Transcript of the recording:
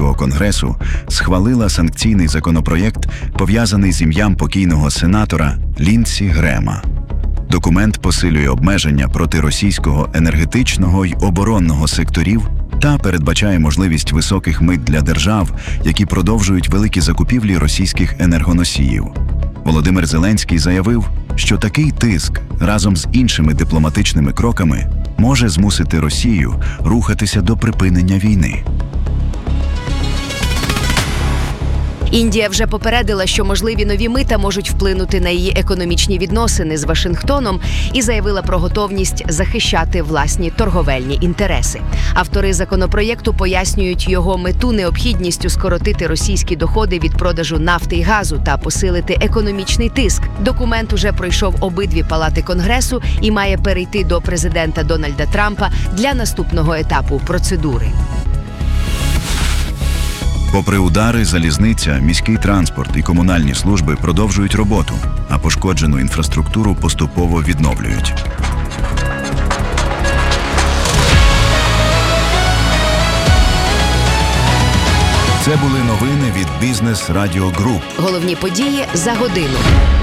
російського конгресу схвалила санкційний законопроєкт, пов'язаний з ім'ям покійного сенатора Ліндсі Грема. Документ посилює обмеження проти російського енергетичного й оборонного секторів та передбачає можливість високих мит для держав, які продовжують великі закупівлі російських енергоносіїв. Володимир Зеленський заявив, що такий тиск разом з іншими дипломатичними кроками може змусити Росію рухатися до припинення війни. Індія вже попередила, що можливі нові мита можуть вплинути на її економічні відносини з Вашингтоном і заявила про готовність захищати власні торговельні інтереси. Автори законопроєкту пояснюють його мету необхідністю скоротити російські доходи від продажу нафти й газу та посилити економічний тиск. Документ уже пройшов обидві палати Конгресу і має перейти до президента Дональда Трампа для наступного етапу процедури. Попри удари, залізниця, міський транспорт і комунальні служби продовжують роботу, а пошкоджену інфраструктуру поступово відновлюють. Це були новини від Бізнес Радіо Груп. Головні події за годину.